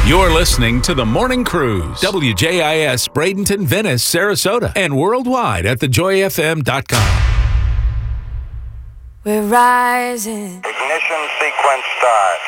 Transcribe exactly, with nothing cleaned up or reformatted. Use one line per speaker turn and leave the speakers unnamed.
You're listening to The Morning Cruise. W J I S, Bradenton, Venice, Sarasota, and worldwide at the joy f m dot com.
We're rising.
Ignition sequence start.